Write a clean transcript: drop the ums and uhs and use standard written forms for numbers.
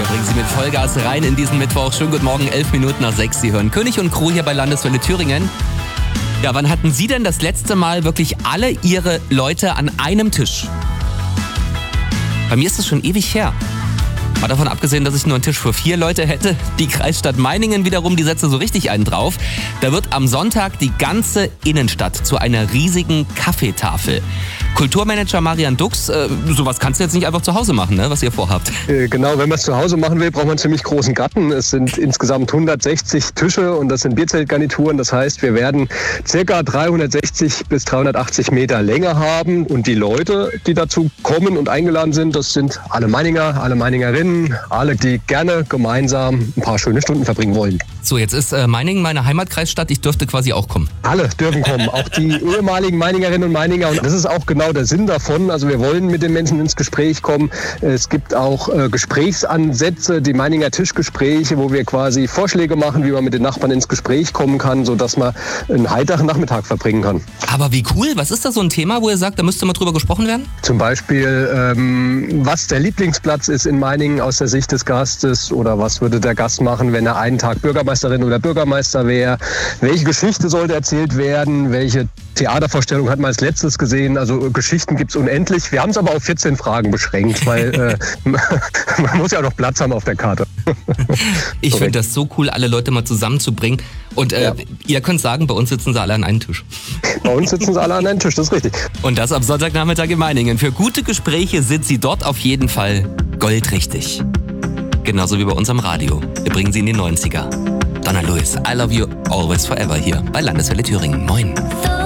Wir bringen Sie mit Vollgas rein in diesen Mittwoch. Schönen guten Morgen, 11 Minuten nach 6. Sie hören König und Crew hier bei Landeswelle Thüringen. Ja, wann hatten Sie denn das letzte Mal wirklich alle Ihre Leute an einem Tisch? Bei mir ist es schon ewig her. Mal davon abgesehen, dass ich nur einen Tisch für 4 Leute hätte. Die Kreisstadt Meiningen wiederum, die setzt so richtig einen drauf. Da wird am Sonntag die ganze Innenstadt zu einer riesigen Kaffeetafel. Kulturmanager Marian Dux, sowas kannst du jetzt nicht einfach zu Hause machen, ne, was ihr vorhabt. Genau, wenn man es zu Hause machen will, braucht man einen ziemlich großen Garten. Es sind insgesamt 160 Tische und das sind Bierzeltgarnituren. Das heißt, wir werden ca. 360 bis 380 Meter Länge haben. Und die Leute, die dazu kommen und eingeladen sind, das sind alle Meininger, alle Meiningerinnen, alle, die gerne gemeinsam ein paar schöne Stunden verbringen wollen. So, jetzt ist Meiningen meine Heimatkreisstadt. Ich dürfte quasi auch kommen. Alle dürfen kommen, auch die ehemaligen Meiningerinnen und Meininger. Und das ist auch genau der Sinn davon. Also wir wollen mit den Menschen ins Gespräch kommen. Es gibt auch Gesprächsansätze, die Meininger Tischgespräche, wo wir quasi Vorschläge machen, wie man mit den Nachbarn ins Gespräch kommen kann, sodass man einen heiteren Nachmittag verbringen kann. Aber wie cool, was ist da so ein Thema, wo ihr sagt, da müsste mal drüber gesprochen werden? Zum Beispiel, was der Lieblingsplatz ist in Meiningen aus der Sicht des Gastes oder was würde der Gast machen, wenn er einen Tag Bürgermeisterin oder Bürgermeister wäre. Welche Geschichte sollte erzählt werden? Welche Theatervorstellung hat man als letztes gesehen? Also Geschichten gibt es unendlich. Wir haben es aber auf 14 Fragen beschränkt, weil man muss ja auch noch Platz haben auf der Karte. Ich finde das so cool, alle Leute mal zusammenzubringen. Und ihr könnt sagen, bei uns sitzen sie alle an einem Tisch. Bei uns sitzen sie alle an einem Tisch, das ist richtig. Und das am Sonntagnachmittag in Meiningen. Für gute Gespräche sind sie dort auf jeden Fall goldrichtig. Genauso wie bei uns am Radio. Wir bringen sie in die 90er. Donna Lewis, I Love You Always Forever hier bei Landeswelle Thüringen. Moin.